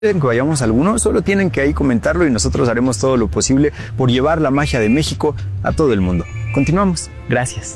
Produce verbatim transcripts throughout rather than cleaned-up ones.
que vayamos a alguno, solo tienen que ahí comentarlo y nosotros haremos todo lo posible por llevar la magia de México a todo el mundo. Continuamos. Gracias.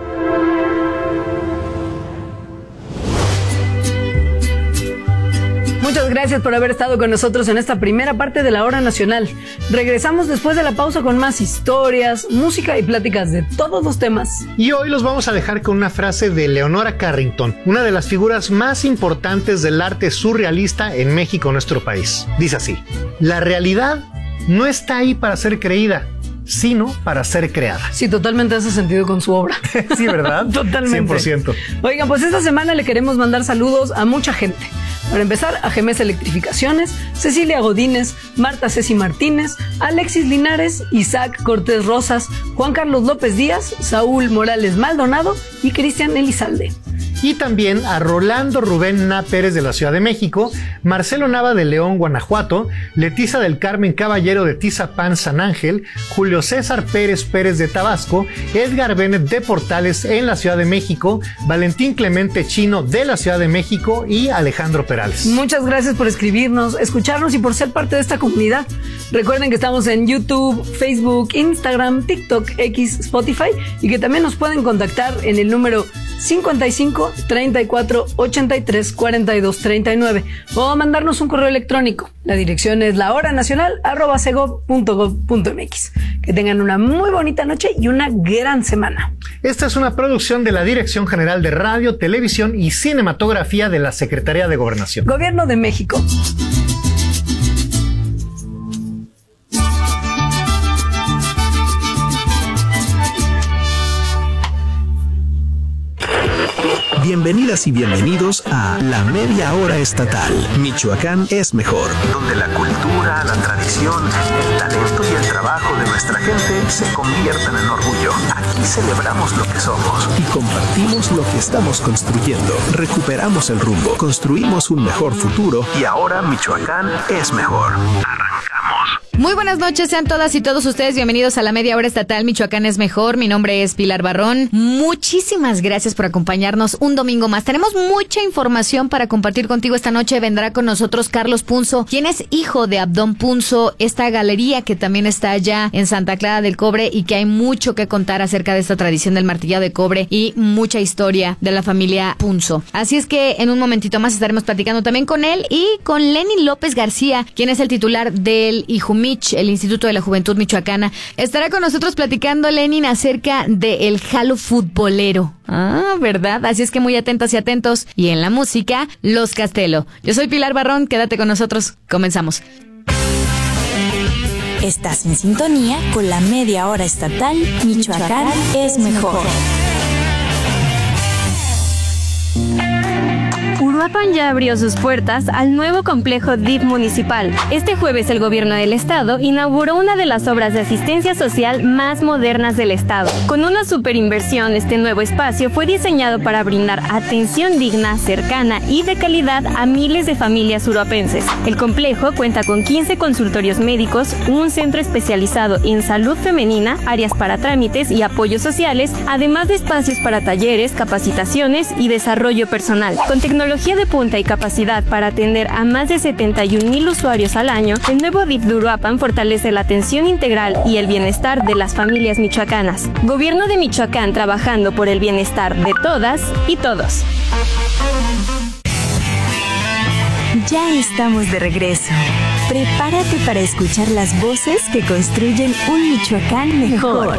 Muchas gracias por haber estado con nosotros en esta primera parte de la Hora Nacional. Regresamos después de la pausa con más historias, música y pláticas de todos los temas. Y hoy los vamos a dejar con una frase de Leonora Carrington, una de las figuras más importantes del arte surrealista en México, nuestro país. Dice así: la realidad no está ahí para ser creída, sino para ser creada. Sí, totalmente hace sentido con su obra. Sí, ¿verdad? Totalmente. cien por ciento. Oigan, pues esta semana le queremos mandar saludos a mucha gente. Para empezar, a Gemes Electrificaciones, Cecilia Godínez, Marta Ceci Martínez, Alexis Linares, Isaac Cortés Rosas, Juan Carlos López Díaz, Saúl Morales Maldonado y Cristian Elizalde. Y también a Rolando Rubén Na Pérez de la Ciudad de México, Marcelo Nava de León, Guanajuato, Leticia del Carmen Caballero de Tizapán, San Ángel, Julio César Pérez Pérez de Tabasco, Edgar Bennett de Portales en la Ciudad de México, Valentín Clemente Chino de la Ciudad de México y Alejandro Perales. Muchas gracias por escribirnos, escucharnos y por ser parte de esta comunidad. Recuerden que estamos en YouTube, Facebook, Instagram, TikTok, X, Spotify y que también nos pueden contactar en el número cincuenta y cinco, treinta y cuatro, ochenta y tres, cuarenta y dos, treinta y nueve o mandarnos un correo electrónico. La dirección es lahoranacional arroba segov punto gov punto mx. Que tengan una muy bonita noche y una gran semana. Esta es una producción de la Dirección General de Radio, Televisión y Cinematografía de la Secretaría de Gobernación. Gobierno de México. Bienvenidas y bienvenidos a La Media Hora Estatal. Michoacán es mejor. Donde la cultura, la tradición, el talento y el trabajo de nuestra gente se convierten en orgullo. Aquí celebramos lo que somos y compartimos lo que estamos construyendo. Recuperamos el rumbo, construimos un mejor futuro y ahora Michoacán es mejor. Arrancamos. Muy buenas noches, sean todas y todos ustedes bienvenidos a la Media Hora Estatal. Michoacán es mejor. Mi nombre es Pilar Barrón. Muchísimas gracias por acompañarnos un domingo más. Tenemos mucha información para compartir contigo esta noche. Vendrá con nosotros Carlos Punzo, quien es hijo de Abdón Punzo, esta galería que también está allá en Santa Clara del Cobre y que hay mucho que contar acerca de esta tradición del martillado de cobre y mucha historia de la familia Punzo. Así es que en un momentito más estaremos platicando también con él y con Lenin López García, quien es el titular del IJUMIC, el Instituto de la Juventud Michoacana. Estará con nosotros platicando, Lenin, acerca del jalo futbolero. Ah, ¿verdad? Así es que muy atentas y atentos. Y en la música, Los Castelo. Yo soy Pilar Barrón, quédate con nosotros. Comenzamos. Estás en sintonía con la Media Hora Estatal. Michoacán es mejor. Uruapan ya abrió sus puertas al nuevo complejo D I F municipal. Este jueves el gobierno del estado inauguró una de las obras de asistencia social más modernas del estado. Con una superinversión, este nuevo espacio fue diseñado para brindar atención digna, cercana y de calidad a miles de familias uruapenses. El complejo cuenta con quince consultorios médicos, un centro especializado en salud femenina, áreas para trámites y apoyos sociales, además de espacios para talleres, capacitaciones y desarrollo personal. Con tecnología de punta y capacidad para atender a más de setenta y un mil usuarios al año, el nuevo D I F de Uruapan fortalece la atención integral y el bienestar de las familias michoacanas. Gobierno de Michoacán trabajando por el bienestar de todas y todos. Ya estamos de regreso. Prepárate para escuchar las voces que construyen un Michoacán mejor.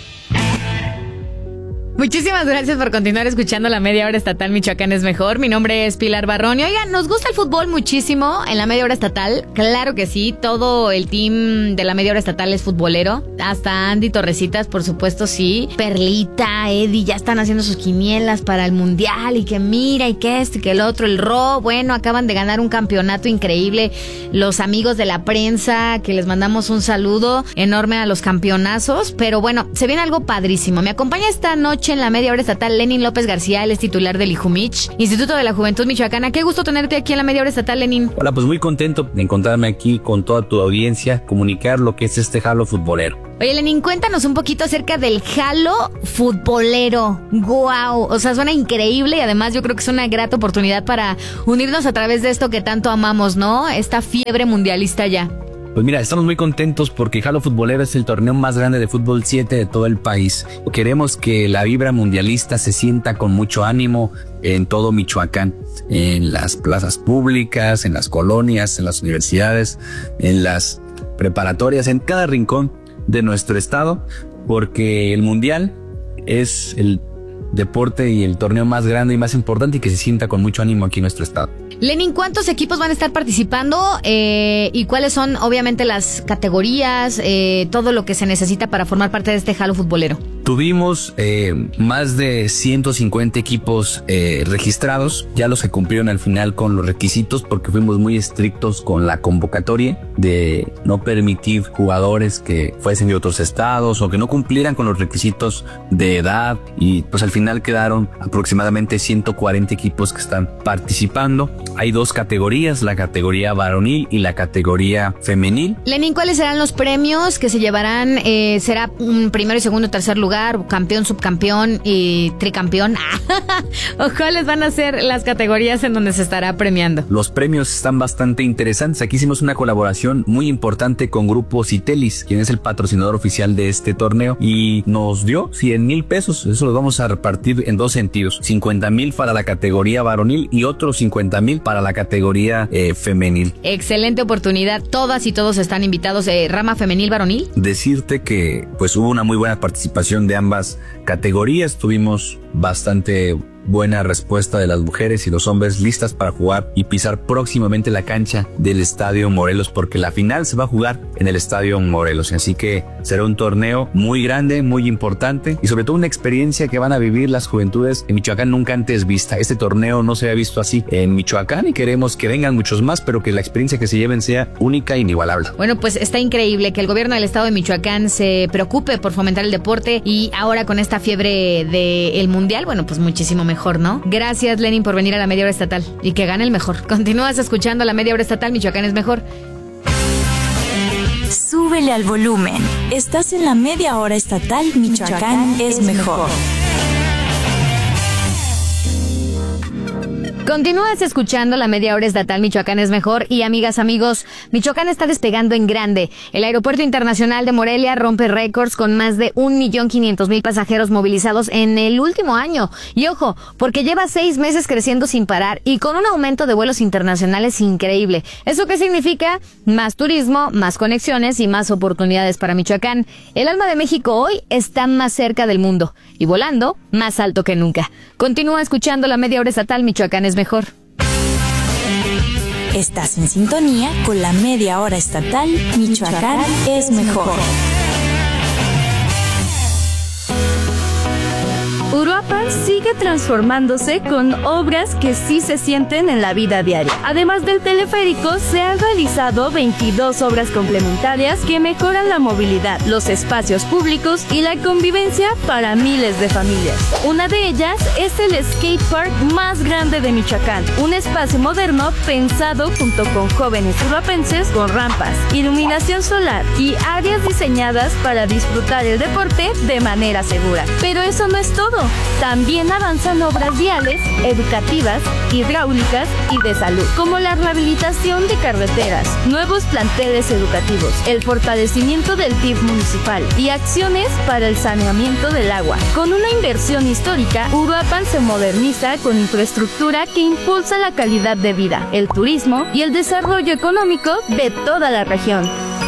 Muchísimas gracias por continuar escuchando la Media Hora Estatal. Michoacán es mejor. Mi nombre es Pilar Barrón. Y oigan, nos gusta el fútbol muchísimo en la Media Hora Estatal. Claro que sí, todo el team de la Media Hora Estatal es futbolero. Hasta Andy Torrecitas, por supuesto, sí. Perlita, Eddie, ya están haciendo sus quinielas para el Mundial. Y que mira, y que esto, y que el otro, el Ro. Bueno, acaban de ganar un campeonato increíble. Los amigos de la prensa, que les mandamos un saludo enorme a los campeonazos. Pero bueno, se viene algo padrísimo. Me acompaña esta noche noche en la media hora estatal Lenin López García, él es titular del IJUMICH, Instituto de la Juventud Michoacana. Qué gusto tenerte aquí en la media hora estatal, Lenin. Hola, pues muy contento de encontrarme aquí con toda tu audiencia, comunicar lo que es este jalo futbolero. Oye, Lenin, cuéntanos un poquito acerca del jalo futbolero. ¡Guau! O sea, suena increíble y además yo creo que es una grata oportunidad para unirnos a través de esto que tanto amamos, ¿no? Esta fiebre mundialista ya. Pues mira, estamos muy contentos porque Jalo Futbolero es el torneo más grande de fútbol siete de todo el país. Queremos que la vibra mundialista se sienta con mucho ánimo en todo Michoacán, en las plazas públicas, en las colonias, en las universidades, en las preparatorias, en cada rincón de nuestro estado, porque el mundial es el deporte y el torneo más grande y más importante y que se sienta con mucho ánimo aquí en nuestro estado. Lenin, ¿cuántos equipos van a estar participando eh, y cuáles son obviamente las categorías, eh, todo lo que se necesita para formar parte de este jalo futbolero? Tuvimos eh, más de ciento cincuenta equipos eh, registrados, ya los que cumplieron al final con los requisitos porque fuimos muy estrictos con la convocatoria de no permitir jugadores que fuesen de otros estados o que no cumplieran con los requisitos de edad, y pues al final quedaron aproximadamente ciento cuarenta equipos que están participando. Hay dos categorías, la categoría varonil y la categoría femenil. Lenin, ¿cuáles serán los premios que se llevarán? Eh, ¿Será un primero y segundo, tercer lugar, campeón, subcampeón y tricampeón? ¿O cuáles van a ser las categorías en donde se estará premiando? Los premios están bastante interesantes. Aquí hicimos una colaboración muy importante con Grupo Citelis, quien es el patrocinador oficial de este torneo, y nos dio cien mil pesos. Eso lo vamos a repartir en dos sentidos: cincuenta mil para la categoría varonil y otros cincuenta mil para la categoría eh, femenil. Excelente oportunidad. Todas y todos están invitados. Eh, rama femenil, varonil. Decirte que pues hubo una muy buena participación de ambas categorías. Tuvimos bastante buena respuesta de las mujeres y los hombres listas para jugar y pisar próximamente la cancha del Estadio Morelos, porque la final se va a jugar en el Estadio Morelos, así que será un torneo muy grande, muy importante y sobre todo una experiencia que van a vivir las juventudes en Michoacán nunca antes vista. Este torneo no se había visto así en Michoacán y queremos que vengan muchos más, pero que la experiencia que se lleven sea única e inigualable. Bueno, pues está increíble que el gobierno del estado de Michoacán se preocupe por fomentar el deporte y ahora con esta fiebre del mundial, bueno, pues muchísimo mejor. Mejor, ¿no? Gracias, Lenin, por venir a la media hora estatal y que gane el mejor. Continúas escuchando la media hora estatal. Michoacán es mejor. Súbele al volumen. Estás en la media hora estatal. Michoacán, Michoacán es mejor. Continúas escuchando la media hora estatal. Michoacán es mejor. Y amigas, amigos, Michoacán está despegando en grande. El Aeropuerto Internacional de Morelia rompe récords con más de un millón quinientos mil pasajeros movilizados en el último año. Y ojo, porque lleva seis meses creciendo sin parar y con un aumento de vuelos internacionales increíble. ¿Eso qué significa? Más turismo, más conexiones y más oportunidades para Michoacán. El alma de México hoy está más cerca del mundo y volando más alto que nunca. Continúa escuchando la media hora estatal. Michoacán es mejor. Estás en sintonía con la media hora estatal. Michoacán es mejor. Uruapan sigue transformándose con obras que sí se sienten en la vida diaria. Además del teleférico, se han realizado veintidós obras complementarias que mejoran la movilidad, los espacios públicos y la convivencia para miles de familias. Una de ellas es el skate park más grande de Michoacán, un espacio moderno pensado junto con jóvenes uruapenses con rampas, iluminación solar y áreas diseñadas para disfrutar el deporte de manera segura. Pero eso no es todo. También avanzan obras viales, educativas, hidráulicas y de salud, como la rehabilitación de carreteras, nuevos planteles educativos, el fortalecimiento del T I F municipal y acciones para el saneamiento del agua. Con una inversión histórica, Uruapan se moderniza con infraestructura que impulsa la calidad de vida, el turismo y el desarrollo económico de toda la región.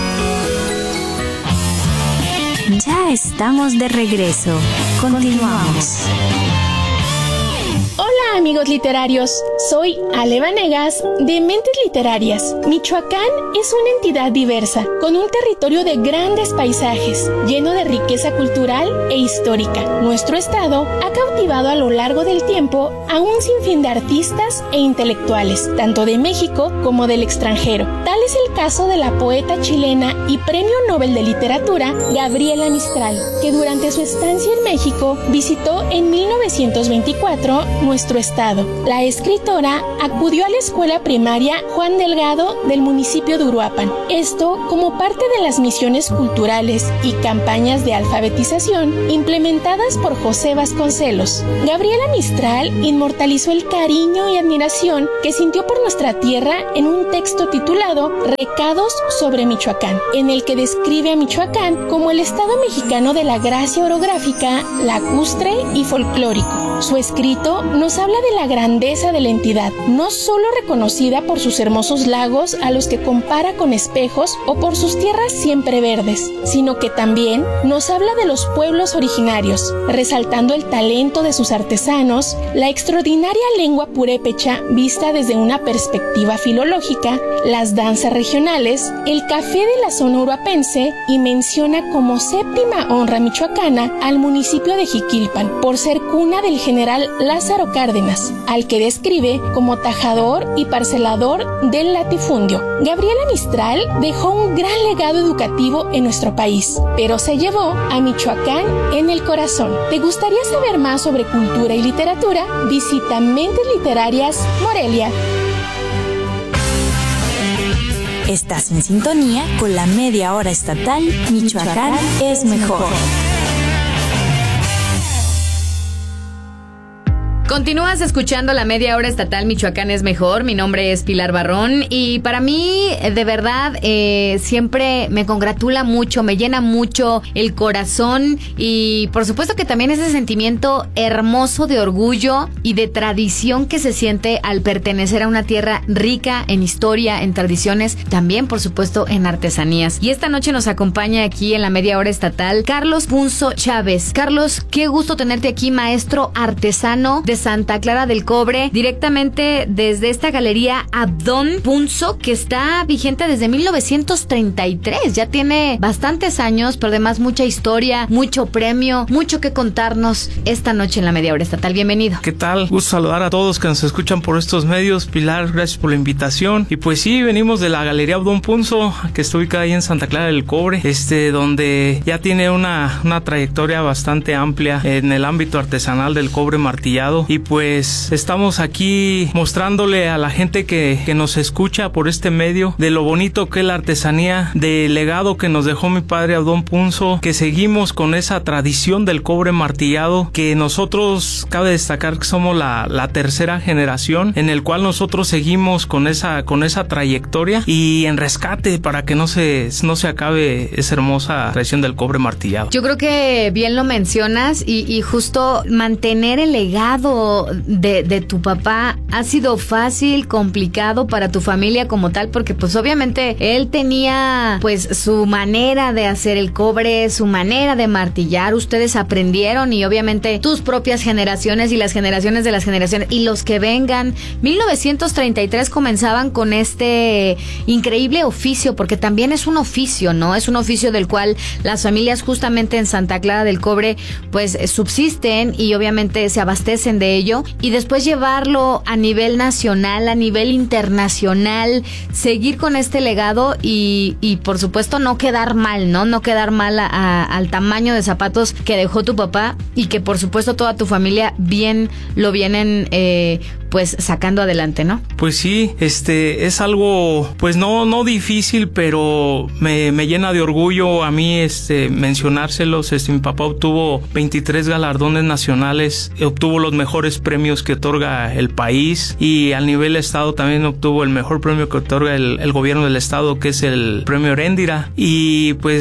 Ya estamos de regreso. Continuamos. Hola Hola amigos literarios, soy Ale Vanegas de Mentes Literarias. Michoacán es una entidad diversa, con un territorio de grandes paisajes, lleno de riqueza cultural e histórica. Nuestro estado ha cautivado a lo largo del tiempo a un sinfín de artistas e intelectuales, tanto de México como del extranjero. Tal es el caso de la poeta chilena y Premio Nobel de Literatura, Gabriela Mistral, que durante su estancia en México visitó en mil novecientos veinticuatro nuestro estado. La escritora acudió a la escuela primaria Juan Delgado del municipio de Uruapan. Esto como parte de las misiones culturales y campañas de alfabetización implementadas por José Vasconcelos. Gabriela Mistral inmortalizó el cariño y admiración que sintió por nuestra tierra en un texto titulado Recados sobre Michoacán, en el que describe a Michoacán como el estado mexicano de la gracia orográfica, lacustre y folclórico. Su escrito nos habla de la grandeza de la entidad, no solo reconocida por sus hermosos lagos a los que compara con espejos o por sus tierras siempre verdes, sino que también nos habla de los pueblos originarios, resaltando el talento de sus artesanos, la extraordinaria lengua purépecha vista desde una perspectiva filológica, las danzas regionales, el café de la zona uruapense, y menciona como séptima honra michoacana al municipio de Jiquilpan, por ser cuna del general Lázaro Cárdenas, al que describe como tajador y parcelador del latifundio. Gabriela Mistral dejó un gran legado educativo en nuestro país, pero se llevó a Michoacán en el corazón. ¿Te gustaría saber más sobre cultura y literatura? Visita Mentes Literarias Morelia. Estás en sintonía con la media hora estatal Michoacán es mejor. Continúas escuchando la media hora estatal Michoacán es mejor. Mi nombre es Pilar Barrón y para mí, de verdad, eh, siempre me congratula mucho, me llena mucho el corazón y por supuesto que también ese sentimiento hermoso de orgullo y de tradición que se siente al pertenecer a una tierra rica en historia, en tradiciones, también por supuesto en artesanías. Y esta noche nos acompaña aquí en la media hora estatal Carlos Punzo Chávez. Carlos, qué gusto tenerte aquí, maestro artesano de Santa Clara del Cobre, directamente desde esta galería Abdón Punzo, que está vigente desde mil novecientos treinta y tres. Ya tiene bastantes años, pero además mucha historia, mucho premio, mucho que contarnos esta noche en la media hora estatal. Bienvenido. ¿Qué tal? Gusto saludar a todos que nos escuchan por estos medios. Pilar, gracias por la invitación. Y pues sí, venimos de la galería Abdón Punzo, que está ubicada ahí en Santa Clara del Cobre, este, donde ya tiene una, una trayectoria bastante amplia en el ámbito artesanal del cobre martillado. Y pues estamos aquí mostrándole a la gente que, que nos escucha por este medio de lo bonito que es la artesanía, del legado que nos dejó mi padre Abdón Punzo, que seguimos con esa tradición del cobre martillado, que nosotros, cabe destacar que somos la, la tercera generación en el cual nosotros seguimos con esa, con esa trayectoria y en rescate para que no se, no se acabe esa hermosa tradición del cobre martillado. Yo creo que bien lo mencionas y, y justo mantener el legado de, de tu papá ha sido fácil, complicado para tu familia como tal, porque pues obviamente él tenía pues su manera de hacer el cobre, su manera de martillar, ustedes aprendieron y obviamente tus propias generaciones y las generaciones de las generaciones y los que vengan. mil novecientos treinta y tres comenzaban con este increíble oficio, porque también es un oficio, ¿no? Es un oficio del cual las familias justamente en Santa Clara del Cobre pues subsisten y obviamente se abastecen de ello, y después llevarlo a nivel nacional, a nivel internacional, seguir con este legado y, y por supuesto no quedar mal, ¿no? No quedar mal a, a, al tamaño de zapatos que dejó tu papá y que por supuesto toda tu familia bien lo vienen eh, pues sacando adelante, ¿no? Pues sí, este es algo pues no, no difícil, pero me, me llena de orgullo a mí este mencionárselos. Este, mi papá obtuvo veintitrés galardones nacionales, obtuvo los mejores premios que otorga el país y al nivel estado también obtuvo el mejor premio que otorga el, el gobierno del estado, que es el premio Heréndira. Y pues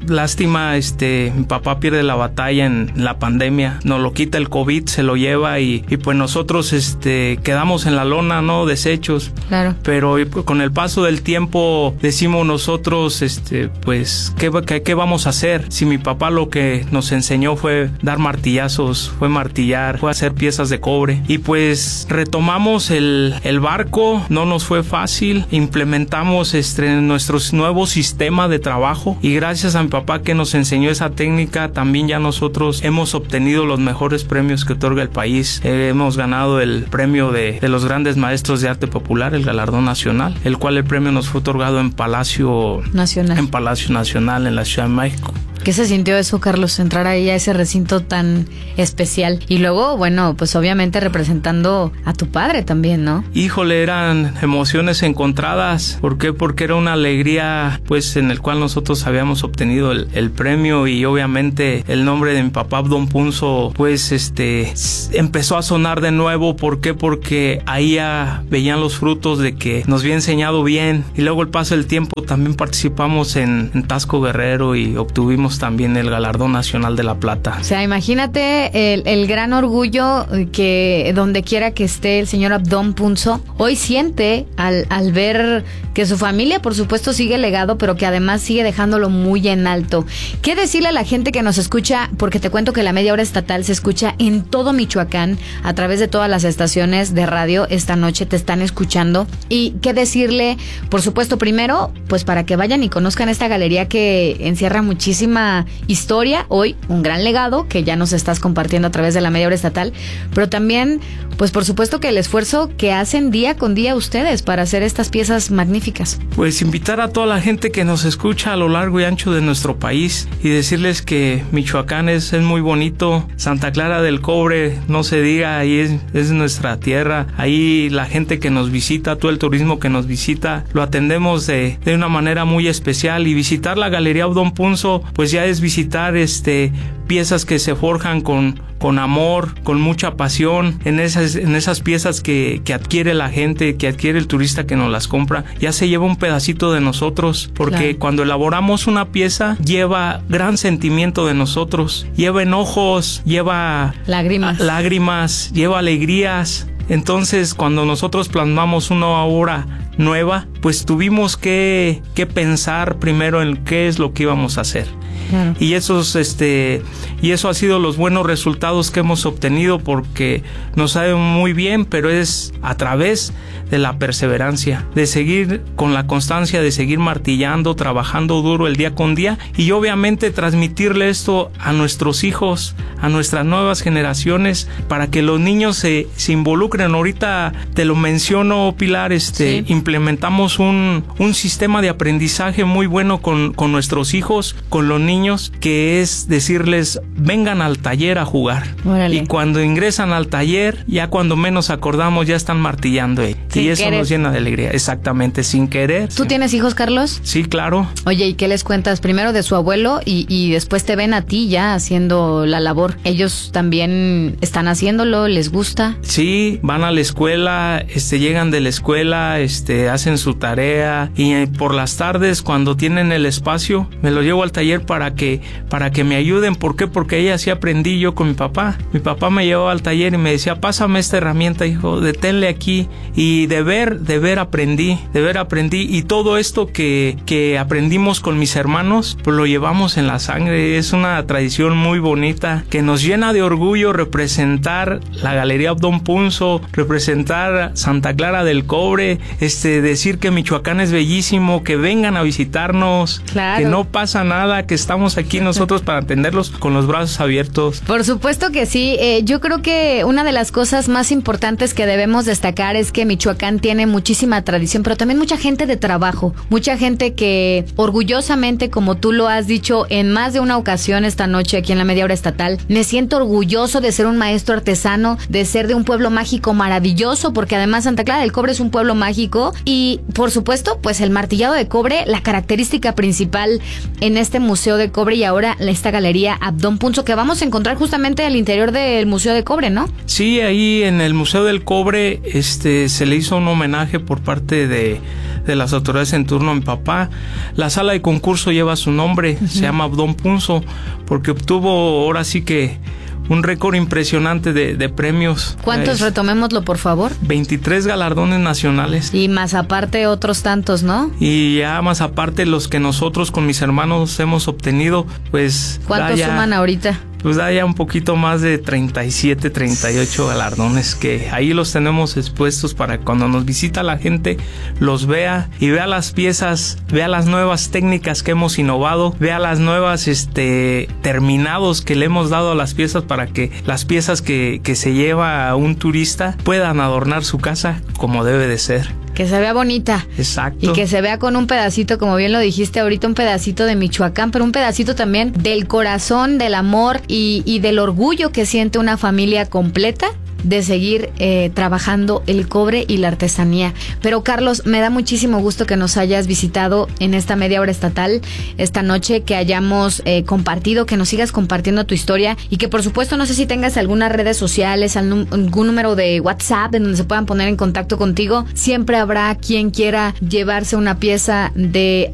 lástima, este, mi papá pierde la batalla en la pandemia, nos lo quita el COVID, se lo lleva y, y pues nosotros este, quedamos en la lona, ¿no? Desechos. Claro. Pero con el paso del tiempo decimos nosotros, este, pues, ¿qué, qué, qué vamos a hacer? Si mi papá lo que nos enseñó fue dar martillazos, fue martillar, fue hacer piezas de cobre. Y pues retomamos el, el barco, no nos fue fácil, implementamos este, nuestro nuevo sistema de trabajo y gracias a mi papá que nos enseñó esa técnica, también ya nosotros hemos obtenido los mejores premios que otorga el país. Eh, hemos ganado el premio de, de los grandes maestros de arte popular, el galardón nacional, el cual el premio nos fue otorgado en Palacio Nacional, en Palacio Nacional en la Ciudad de México. ¿Qué se sintió eso, Carlos, entrar ahí a ese recinto tan especial? Y luego, bueno, pues obviamente representando a tu padre también, ¿no? Híjole, eran emociones encontradas. ¿Por qué? Porque era una alegría, pues, en el cual nosotros habíamos obtenido el, el premio y obviamente el nombre de mi papá, Abdón Punzo, pues, este, empezó a sonar de nuevo. ¿Por qué? Porque ahí ya veían los frutos de que nos había enseñado bien. Y luego el paso del tiempo también participamos en, en Tasco Guerrero y obtuvimos también el galardón nacional de la plata. O sea, imagínate el, el gran orgullo que donde quiera que esté el señor Abdón Punzo hoy siente al, al ver que su familia por supuesto sigue legado, pero que además sigue dejándolo muy en alto. ¿Qué decirle a la gente que nos escucha? Porque te cuento que la media hora estatal se escucha en todo Michoacán a través de todas las estaciones de radio. Esta noche te están escuchando. ¿Y qué decirle? Por supuesto, primero, pues para que vayan y conozcan esta galería que encierra muchísima historia, hoy un gran legado que ya nos estás compartiendo a través de la media hora estatal, pero también, pues por supuesto que el esfuerzo que hacen día con día ustedes para hacer estas piezas magníficas. Pues invitar a toda la gente que nos escucha a lo largo y ancho de nuestro país y decirles que Michoacán es, es muy bonito, Santa Clara del Cobre, no se diga, ahí es, es nuestra tierra, ahí la gente que nos visita, todo el turismo que nos visita, lo atendemos de, de una manera muy especial y visitar la Galería Abdón Punzo, pues ya es visitar este piezas que se forjan con, con amor, con mucha pasión, en esas, en esas piezas que, que adquiere la gente, que adquiere el turista que nos las compra, ya se lleva un pedacito de nosotros, porque claro, cuando elaboramos una pieza lleva gran sentimiento de nosotros, lleva enojos, lleva lágrimas, lágrimas, lleva alegrías. Entonces, cuando nosotros plasmamos una obra nueva, pues tuvimos que, que pensar primero en qué es lo que íbamos a hacer. Claro. Y esos, este, y eso ha sido los buenos resultados que hemos obtenido, porque nos sabe muy bien, pero es a través de la perseverancia, de seguir con la constancia, de seguir martillando, trabajando duro el día con día y obviamente transmitirle esto a nuestros hijos, a nuestras nuevas generaciones, para que los niños se, se involucren. Ahorita te lo menciono, Pilar, este, sí. implementamos un, un sistema de aprendizaje muy bueno con, con nuestros hijos, con los niños, que es decirles, vengan al taller a jugar. Órale. Y cuando ingresan al taller, ya cuando menos acordamos, ya están martillando. Eh. Y eso querer. Nos llena de alegría, exactamente, sin querer. ¿Tú sí. tienes hijos, Carlos? Sí, claro. Oye, ¿y qué les cuentas? Primero de su abuelo y, y después te ven a ti ya haciendo la labor. ¿Ellos también están haciéndolo? ¿Les gusta? Sí, van a la escuela, este, llegan de la escuela, este, hacen su tarea y eh, por las tardes, cuando tienen el espacio, me lo llevo al taller para que, para que me ayuden. ¿Por qué? Porque ella sí aprendí yo con mi papá. Mi papá me llevaba al taller y me decía, pásame esta herramienta, hijo, deténle aquí. Y de ver, de ver aprendí, de ver aprendí. Y todo esto que, que aprendimos con mis hermanos, pues lo llevamos en la sangre. Es una tradición muy bonita que nos llena de orgullo representar la Galería Abdón Punzo, representar Santa Clara del Cobre, este, decir que Michoacán es bellísimo, que vengan a visitarnos, claro, que no pasa nada, que estamos aquí nosotros para atenderlos con los brazos abiertos. Por supuesto que sí. Eh, yo creo que una de las cosas más importantes que debemos destacar es que Michoacán tiene muchísima tradición, pero también mucha gente de trabajo, mucha gente que orgullosamente, como tú lo has dicho en más de una ocasión esta noche aquí en la media hora estatal, me siento orgulloso de ser un maestro artesano, de ser de un pueblo mágico maravilloso, porque además Santa Clara del Cobre es un pueblo mágico y por supuesto pues el martillado de cobre, la característica principal en este museo de cobre y ahora esta galería Abdón Punzo que vamos a encontrar justamente al interior del museo de cobre, ¿no? Sí, ahí en el museo del cobre este se le hizo hizo un homenaje por parte de, de las autoridades en turno a mi papá. La sala de concurso lleva su nombre, uh-huh. se llama Abdón Punzo, porque obtuvo ahora sí que un récord impresionante de, de premios. ¿Cuántos? Eh, Retomémoslo, por favor. veintitrés galardones nacionales. Y más aparte otros tantos, ¿no? Y ya más aparte los que nosotros con mis hermanos hemos obtenido, pues... ¿Cuántos ya, suman ahorita? Pues da ya un poquito más de treinta y siete, treinta y ocho galardones que ahí los tenemos expuestos para cuando nos visita la gente los vea y vea las piezas, vea las nuevas técnicas que hemos innovado, vea las nuevas este terminados que le hemos dado a las piezas para que las piezas que, que se lleva a un turista puedan adornar su casa como debe de ser. Que se vea bonita. Exacto. Y que se vea con un pedacito, como bien lo dijiste ahorita, un pedacito de Michoacán, pero un pedacito también del corazón, del amor y, y del orgullo que siente una familia completa de seguir eh, trabajando el cobre y la artesanía. Pero Carlos, me da muchísimo gusto que nos hayas visitado en esta media hora estatal esta noche, que hayamos eh, compartido, que nos sigas compartiendo tu historia y que por supuesto no sé si tengas algunas redes sociales, algún, algún número de WhatsApp en donde se puedan poner en contacto contigo. Siempre habrá quien quiera llevarse una pieza de